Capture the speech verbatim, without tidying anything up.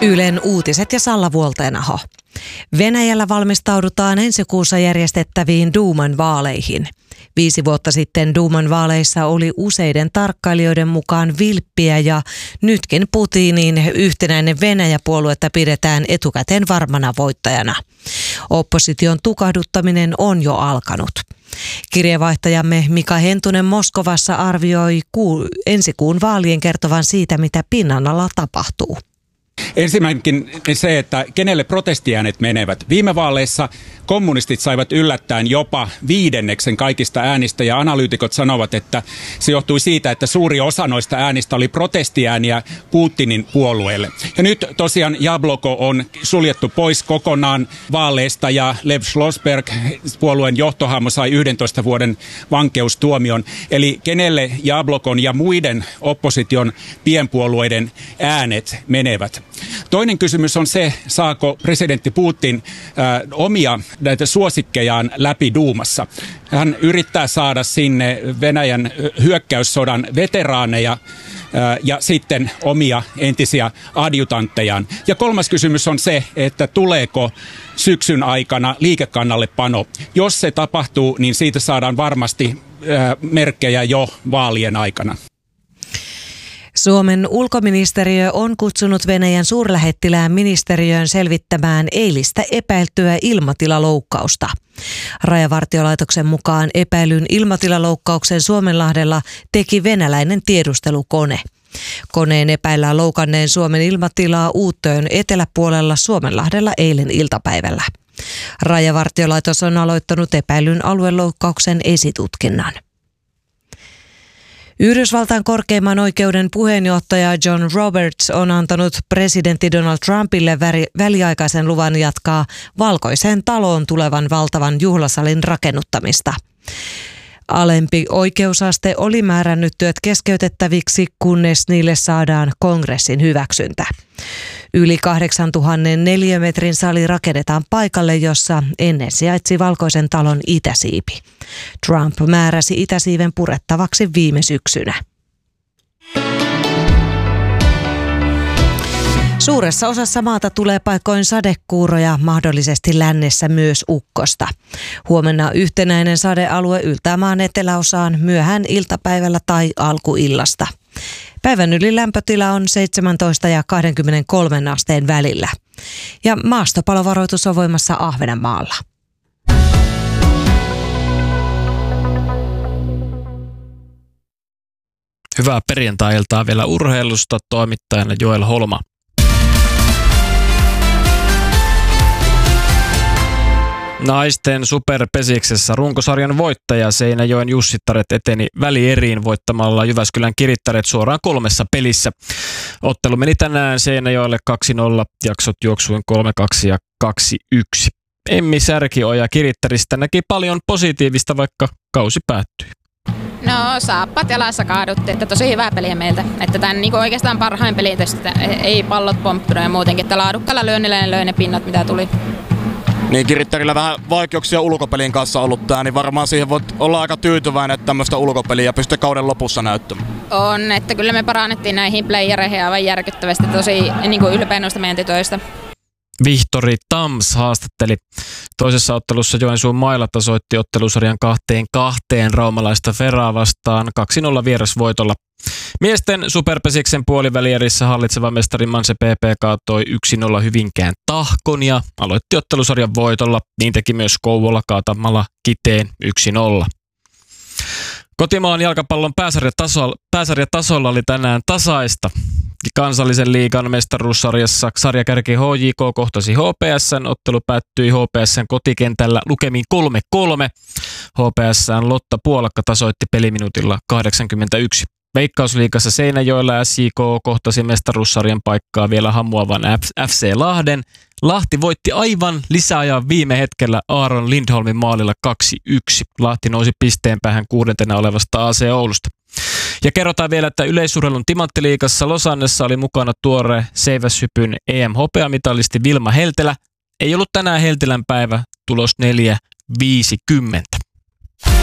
Ylen uutiset ja Salla Vuolteenaho. Venäjällä valmistaudutaan ensi kuussa järjestettäviin Duuman vaaleihin. Viisi vuotta sitten Duuman vaaleissa oli useiden tarkkailijoiden mukaan vilppiä ja nytkin Putinin yhtenäinen Venäjä-puoluetta pidetään etukäteen varmana voittajana. Opposition tukahduttaminen on jo alkanut. Kirjeenvaihtajamme Mika Hentunen Moskovassa arvioi kuu, ensi kuun vaalien kertovan siitä, mitä pinnan alla tapahtuu. Ensimmäinenkin se, että kenelle protestiäänet menevät. Viime vaaleissa kommunistit saivat yllättäen jopa viidenneksen kaikista äänistä ja analyytikot sanovat, että se johtui siitä, että suuri osa noista äänistä oli protestiääniä Putinin puolueelle. Ja nyt tosiaan Jabloko on suljettu pois kokonaan vaaleista ja Lev Schlossberg, puolueen johtohahmo, sai yhdentoista vuoden vankeustuomion. Eli kenelle Jablokon ja muiden opposition pienpuolueiden äänet menevät. Toinen kysymys on se, saako presidentti Putin äh, omia näitä suosikkejaan läpi Duumassa. Hän yrittää saada sinne Venäjän hyökkäyssodan veteraaneja äh, ja sitten omia entisiä adjutanttejaan. Ja kolmas kysymys on se, että tuleeko syksyn aikana liikekannallepano. Jos se tapahtuu, niin siitä saadaan varmasti äh, merkkejä jo vaalien aikana. Suomen ulkoministeriö on kutsunut Venäjän suurlähettilään ministeriöön selvittämään eilistä epäiltyä ilmatilaloukkausta. Rajavartiolaitoksen mukaan epäilyn ilmatilaloukkauksen Suomenlahdella teki venäläinen tiedustelukone. Koneen epäillään loukanneen Suomen ilmatilaa Uuttöön eteläpuolella Suomenlahdella eilen iltapäivällä. Rajavartiolaitos on aloittanut epäilyn alueloukkauksen esitutkinnan. Yhdysvaltain korkeimman oikeuden puheenjohtaja John Roberts on antanut presidentti Donald Trumpille väliaikaisen luvan jatkaa Valkoiseen taloon tulevan valtavan juhlasalin rakennuttamista. Alempi oikeusaste oli määrännyt työt keskeytettäviksi, kunnes niille saadaan kongressin hyväksyntä. Yli kahdeksantuhatta neliömetrin sali rakennetaan paikalle, jossa ennen sijaitsi Valkoisen talon itäsiipi. Trump määräsi itäsiiven purettavaksi viime syksynä. Suuressa osassa maata tulee paikoin sadekuuroja, mahdollisesti lännessä myös ukkosta. Huomenna yhtenäinen sadealue yltää maan eteläosaan myöhään iltapäivällä tai alkuillasta. Päivän yli lämpötila on seitsemäntoista ja kaksikymmentäkolme asteen välillä. Ja maastopalovaroitus on voimassa Ahvenanmaalla. Hyvää perjantai-iltaa vielä urheilusta, toimittajana Joel Holma. Naisten superpesiksessä runkosarjan voittaja Seinäjoen Jussittaret eteni välieriin voittamalla Jyväskylän Kirittäret suoraan kolmessa pelissä. Ottelu meni tänään Seinäjoelle kaksi nolla, jaksot juoksuin kolme kaksi ja kaksi yksi. Emmi Särkioja Kirittäristä näki paljon positiivista, vaikka kausi päättyi. No saappat jalassa kaaduttiin, että tosi hyvää peliä meiltä. Että tämän niin oikeastaan parhain peli tästä, ei pallot pomppinut ja muutenkin, että laadukkaalla lyönnillä ne löi ne pinnat mitä tuli. Niin Kirittärillä vähän vaikeuksia ulkopelin kanssa ollut tää, niin varmaan siihen voit olla aika tyytyväinen, että tämmöistä ulkopeliä pystyy kauden lopussa näyttämään. On, että kyllä me parannettiin näihin playereihin aivan järkyttävästi, tosi niin kuin ylpeä noista meidän tytöistä. Vihtori Tams haastatteli. Toisessa ottelussa Joensuun Maila tasoitti ottelusarjan kahteen kahteen raumalaista Feraa vastaan kaksi nolla vierasvoitolla. Miesten superpesiksen puolivälierissä hallitseva mestari Manse P P kaatoi yksi nolla Hyvinkään Tahkon ja aloitti ottelusarjan voitolla. Niin teki myös Kouvola kaatamalla Kiteen yksi nolla. Kotimaan jalkapallon pääsarjatasolla, pääsarjatasolla oli tänään tasaista. Kansallisen liigan mestaruussarjassa sarjakärki H J K kohtasi H P S:n. Ottelu päättyi H P S:n kotikentällä lukemin kolme kolme. H P S:n Lotta Puolakka tasoitti peliminuutilla kahdeksankymmentäyksi. Veikkausliigassa Seinäjoella S J K kohtasi mestaruussarjan paikkaa vielä hamuavan F C Lahden. Lahti voitti aivan lisäajan viime hetkellä Aaron Lindholmin maalilla kaksi yksi. Lahti nousi pisteen päähän kuudentena olevasta A C Oulusta. Ja kerrotaan vielä, että yleisurheilun timanttiliigassa Losannessa oli mukana tuore seiväshypyn E M-hopeamitalisti Vilma Heltelä. Ei ollut tänään Heltelän päivä, tulos neljä viisikymmentä.